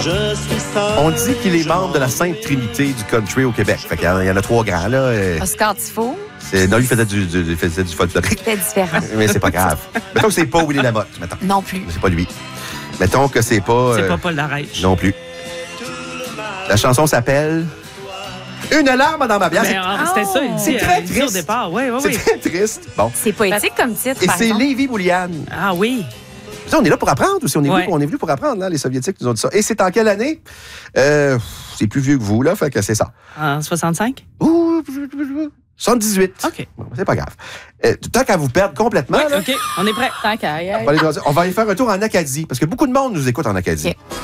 On dit qu'il est membre de la Sainte Trinité du country au Québec. Fait qu'il y en a 3 grands, là. Oscar Tifo. Non, lui, il faisait du folklorique. C'était différent. Mais c'est pas grave. Mettons que c'est pas Willy Lamotte, mettons. Non plus. C'est pas lui. Mettons que c'est pas... C'est pas Paul Larèche. Non plus. La chanson s'appelle... Une larme dans ma bière. C'était ça, il dit, c'est très il dit triste. au départ. Oui. C'est très triste. Bon. C'est poétique comme titre, Et par c'est exemple. Lévi Boulian. Ah oui. On est là pour apprendre ou si on est, Ouais. on est venu pour apprendre, là, les Soviétiques nous ont dit ça. Et c'est en quelle année? C'est plus vieux que vous, là, fait que c'est ça. En 65? Ouh, 78. OK. Bon, c'est pas grave. Tant qu'à vous perdre complètement, Oui, là, OK, on est prêt. Tant qu'à y aller. on va aller faire un tour en Acadie, parce que beaucoup de monde nous écoute en Acadie. OK.